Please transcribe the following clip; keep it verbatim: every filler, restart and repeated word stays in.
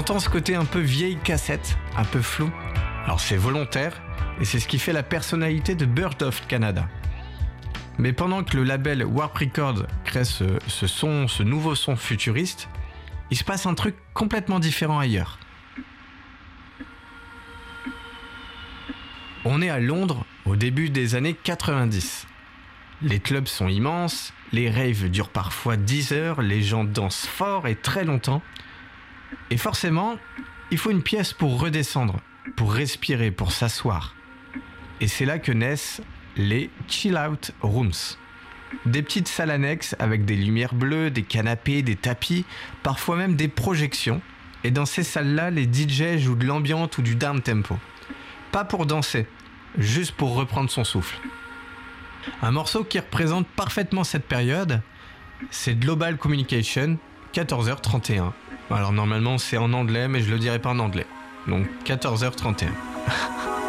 entend ce côté un peu vieille cassette, un peu flou. Alors c'est volontaire, et c'est ce qui fait la personnalité de Bird of Canada. Mais pendant que le label Warp Records crée ce, ce son, ce nouveau son futuriste, il se passe un truc complètement différent ailleurs. On est à Londres au début des années quatre-vingt-dix. Les clubs sont immenses, les raves durent parfois dix heures, les gens dansent fort et très longtemps. Et forcément, il faut une pièce pour redescendre, pour respirer, pour s'asseoir. Et c'est là que naissent les Chill Out Rooms. Des petites salles annexes avec des lumières bleues, des canapés, des tapis, parfois même des projections. Et dans ces salles-là, les D J jouent de l'ambiance ou du down tempo. Pas pour danser, juste pour reprendre son souffle. Un morceau qui représente parfaitement cette période, c'est Global Communication, quatorze heures trente et un. Alors normalement c'est en anglais, mais je le dirai pas en anglais. Donc quatorze heures trente et un.